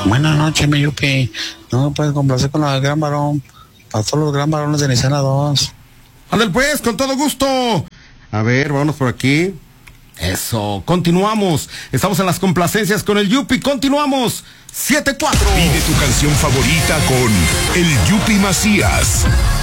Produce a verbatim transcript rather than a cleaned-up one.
Buenas noches, mi Yupi. No me puedes complacer con la del Gran Varón. Para todos los gran varones de Nissan dos. Ándale pues, con todo gusto. A ver, vámonos por aquí. Eso, continuamos. Estamos en las complacencias con el Yupi. Continuamos. siete cuatro. Pide tu canción favorita con el Yupi Macías.